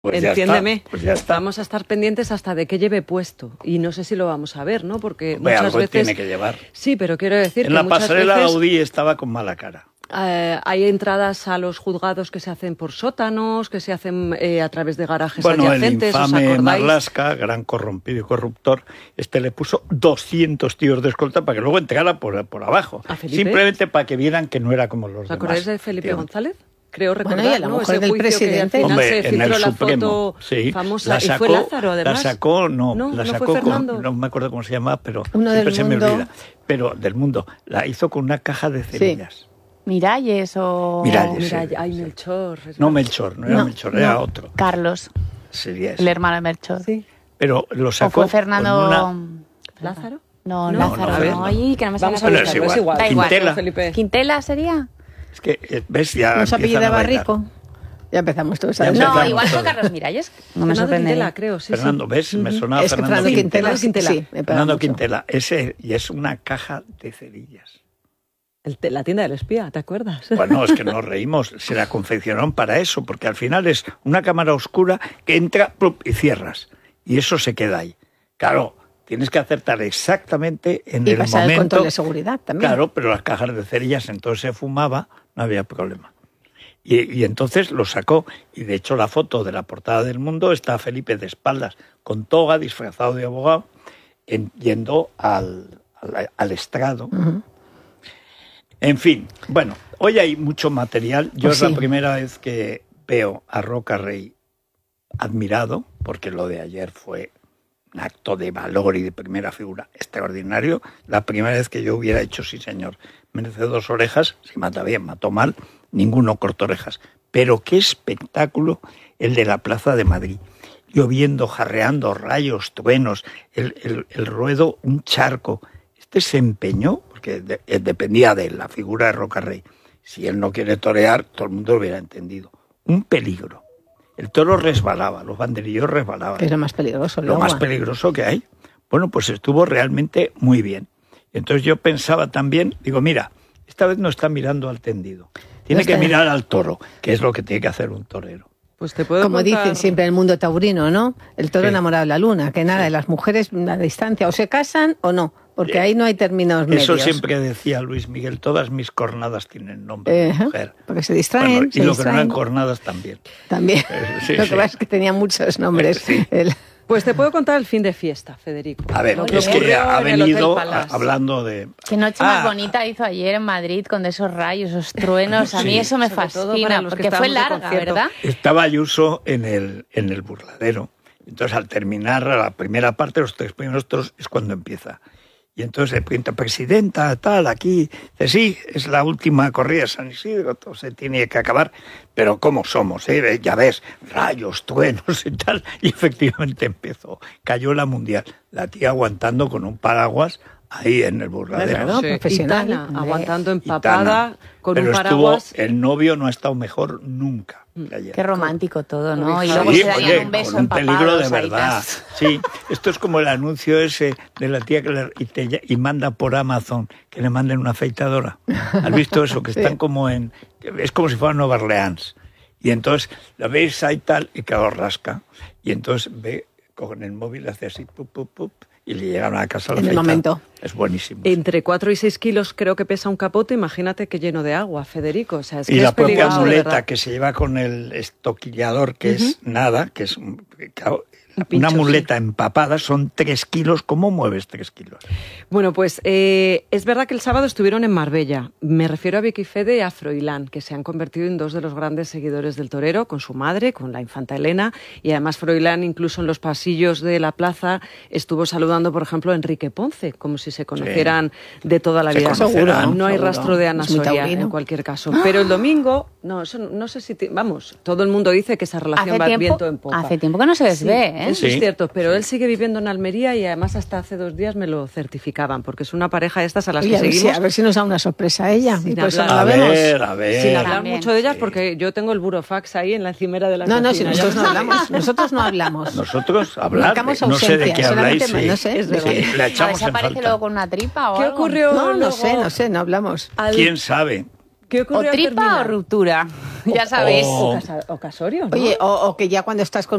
Pues entiéndeme, pues ya está. vamos a estar pendientes hasta de qué lleve puesto. Y no sé si lo vamos a ver, ¿no? Porque Hombre, muchas algo veces... tiene que llevar. Sí, pero quiero decir En que la muchas pasarela veces... Gaudí estaba con mala cara. Hay entradas a los juzgados que se hacen por sótanos, que se hacen a través de garajes Bueno, adyacentes, el ¿os infame acordáis? Marlaska, gran corrompido y corruptor, le puso 200 tíos de escolta para que luego entrara por abajo. ¿A Felipe? Simplemente para que vieran que no era como los ¿Os demás. acordáis de Felipe Tío. González? Creo recordar, Bueno, y a la ¿no? mujer Ese del juicio presidente. que al final Hombre, se en filtró el la Supremo, foto sí. famosa. ¿Y fue Lázaro, además? La sacó, No, la no sacó fue Fernando. con, no me acuerdo cómo se llamaba, pero Uno siempre del se me Mundo. olvida. Pero del Mundo, la hizo con una caja de cerillas. Miralles o... Miralles. Mira, Sí, ay, sí. Melchor. es No verdad. Melchor, no era Melchor, era otro. Carlos, Sería ese. el hermano de Melchor. Sí. Pero lo ¿O sacó fue Fernando... con ¿Lázaro? No, No, Lázaro, a ver, no. no. Ay, que no me sale Vamos a la Bueno, es buscarlo, es igual. Da igual. Quintela. Felipe. ¿Quintela sería? Es que, ¿ves? Ya ¿No se empiezan a apellidaba bailar. Rico? Ya empezamos todos a Ya ver. No, empezamos igual fue todos. Carlos Miralles. No me Fernando sorprendería. Quintela, creo, sí, Fernando, sí. ¿ves? Me sonaba Es que Fernando Fernando Quintela. Quintela, sí, me pega Fernando mucho. Quintela, ese, y es una caja de cerillas. La tienda del espía, ¿te acuerdas? Bueno, es que nos reímos, se la confeccionaron para eso, porque al final es una cámara oscura que entra ¡plup! Y cierras, y eso se queda ahí. Claro, tienes que acertar exactamente en Y el pasar el momento. control de seguridad también. Claro, pero las cajas de cerillas entonces se fumaba, no había problema. Y entonces lo sacó, y de hecho la foto de la portada del Mundo está Felipe de espaldas, con toga, disfrazado de abogado, yendo al estrado. Ujú. En fin, bueno, hoy hay mucho material. Yo Pues es sí. la primera vez que veo a Roca Rey admirado, porque lo de ayer fue un acto de valor y de primera figura extraordinario. La primera vez que yo hubiera hecho, sí señor, merece 2 orejas, si mata bien, mató mal, ninguno cortó orejas. Pero qué espectáculo el de la Plaza de Madrid. Lloviendo, jarreando, rayos, truenos, el ruedo, un charco. Se empeñó, porque dependía de la figura de Roca Rey. Si él no quiere torear, todo el mundo lo hubiera entendido. Un peligro. El toro resbalaba, los banderillos resbalaban. Que es lo más peligroso. el Lo más agua. peligroso que hay. Bueno, pues estuvo realmente muy bien. Entonces yo pensaba también, digo, mira, esta vez no está mirando al tendido. Tiene No que está- mirar al toro, que es lo que tiene que hacer un torero. Pues te puedo Como contar... dicen siempre en el mundo taurino, ¿no? El toro Sí. enamorado de la luna, que nada, Sí. las mujeres a distancia o se casan o no, porque ahí no hay términos medios. Eso siempre decía Luis Miguel, todas mis cornadas tienen nombre de Ajá, mujer. porque se distraen, Bueno, y se lo que no distraen. eran cornadas también. También. Sí, Lo sí. que pasa es que tenía muchos nombres. Sí. Pues te puedo contar el fin de fiesta, Federico. A ver, Lo es que ocurrió ha en el Hotel venido Palace. hablando de... Qué noche más bonita hizo ayer en Madrid con esos rayos, esos truenos. A mí Sí. eso me Sobre todo para fascina, los que porque fue estábamos de larga, concierto. ¿verdad? Estaba Ayuso en el burladero. Entonces, al terminar la primera parte, los 3 primeros toros, es cuando empieza. Y entonces le pregunta, presidenta, tal, aquí. Dice, sí, es la última corrida de San Isidro, todo se tiene que acabar. Pero ¿cómo somos? Ya ves, rayos, truenos y tal. Y efectivamente empezó. Cayó la Mundial. La tía aguantando con un paraguas ahí en el burladero. Claro, profesional. Y Tana, Hombre. aguantando Y empapada Tana. con Pero un paraguas. el novio no ha estado mejor nunca. que ayer. Qué romántico todo, ¿no? Y Sí, luego Sí, se dañan oye, un beso con un peligro de empapados ahí, verdad. Sí, esto es como el anuncio ese de la tía que y manda por Amazon que le manden una afeitadora. ¿Has visto eso? Que están como en... Es como si fuera Nueva Orleans. Y entonces la veis ahí tal y que rasca. Y entonces ve con el móvil, hace así, pup, pup, pup, y le llegan a la casa la En el afeitada. momento. Es buenísimo. Entre 4 y 6 kilos creo que pesa un capote, imagínate que lleno de agua, Federico. O sea, es Y que la es propia peligroso, de muleta verdad. que se lleva con el estoquillador, que es nada, que es claro, Un pincho, una muleta empapada, son 3 kilos. ¿Cómo mueves 3 kilos? Bueno, pues es verdad que el sábado estuvieron en Marbella. Me refiero a Vicky Fede y a Froilán, que se han convertido en 2 de los grandes seguidores del torero, con su madre, con la infanta Elena. Y además Froilán, incluso en los pasillos de la plaza, estuvo saludando, por ejemplo, a Enrique Ponce, como si se conocieran de toda la Se vida. conocerán, No hay seguro. rastro de Ana Es muy Soria, taurino. en cualquier caso. Pero el domingo, no, eso no sé si... vamos, todo el mundo dice que esa relación va viento en popa. hace tiempo que no se les Sí, ve, ¿eh? Eso Sí. es cierto, pero él sigue viviendo en Almería y además hasta hace 2 días me lo certificaban, porque es una pareja de estas a las Oye, que seguimos a ver si nos da una sorpresa a ella. Sin Y pues hablar. la A vemos. ver, a ver. sin hablar También. mucho de ellas, Sí. porque yo tengo el burofax ahí en la encimera de la No, no, si cocina. nosotros no hablamos. Nosotros no hablamos. Nosotros hablar, Marcamos no sé de ausencia, qué habláis. solamente no sé, es sí, verdad. la A ver echamos si en aparece falta. luego con una tripa o ¿Qué algo. ocurrió No, no luego? sé, no hablamos. Al- ¿Quién sabe? ¿Qué ocurrió O al tripa terminar? o ruptura. Ya sabéis. O casorio, ¿no? Oye, o que ya cuando estás con